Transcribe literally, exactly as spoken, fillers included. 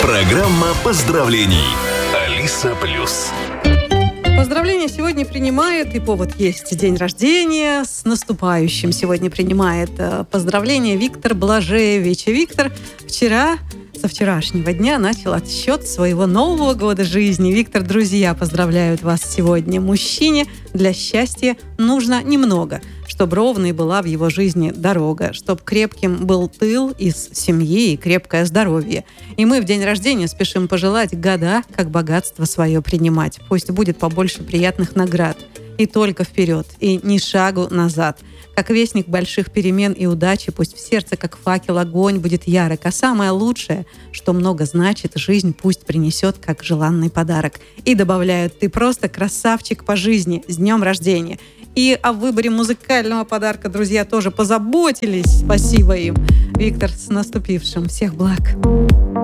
Программа поздравлений. Алиса Плюс. Поздравления сегодня принимает, и повод есть, день рождения. С наступающим сегодня принимает поздравления Виктор Блажевич. Виктор вчера, со вчерашнего дня, начал отсчет своего нового года жизни. Виктор, друзья, поздравляют вас сегодня. Мужчине для счастья нужно немного, чтобы ровной была в его жизни дорога, чтобы крепким был тыл из семьи и крепкое здоровье. И мы в день рождения спешим пожелать года, как богатство свое принимать. Пусть будет побольше приятных наград. И только вперед, и ни шагу назад. Как вестник больших перемен и удачи, пусть в сердце, как факел, огонь будет ярок. А самое лучшее, что много значит, жизнь пусть принесет, как желанный подарок. И добавляют: ты просто красавчик по жизни. С днем рождения! И о выборе музыкального подарка друзья тоже позаботились. Спасибо им. Виктор, с наступившим. Всех благ.